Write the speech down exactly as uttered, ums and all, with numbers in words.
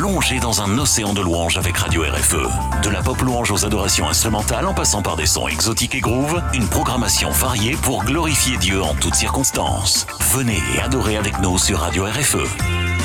plongez dans un océan de louanges avec Radio R F E. De la pop louange aux adorations instrumentales en passant par des sons exotiques et groove, une programmation variée pour glorifier Dieu en toutes circonstances. Venez et adorez avec nous sur Radio R F E.